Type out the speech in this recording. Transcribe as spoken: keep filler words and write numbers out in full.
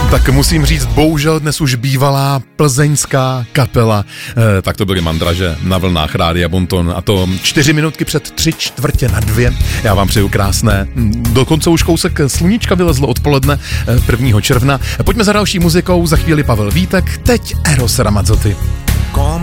Tak musím říct, bohužel dnes už bývalá plzeňská kapela. E, tak to byly Mandraže na vlnách Rádia Bonton a to čtyři minutky před tři čtvrtě na dvě. Já vám přeju krásné. Dokonce už kousek sluníčka vylezlo odpoledne prvního června. Pojďme za další muzikou, za chvíli Pavel Vítek, teď Eros Ramazzotti.